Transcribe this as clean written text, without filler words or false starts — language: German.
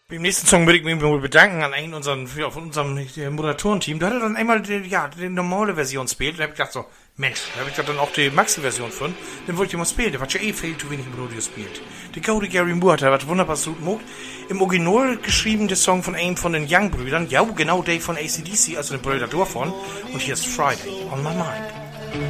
Beim nächsten Song würde ich mich wohl bedanken an einen von unserem Moderatorenteam. Da hat er dann einmal die normale Version spielt. Da habe ich gedacht so, Mensch, da habe ich dann auch die Maxi-Version von. Den wollte ich mal spielen. Der war ja viel zu wenig im Radio spielt. Der Cody Gary Moore hat da was wunderbar so gemacht. Im Original geschrieben der Song von einem von den Young-Brüdern. Ja, genau, der von AC/DC, also den Brüder davon. Und hier ist Friday on My Mind.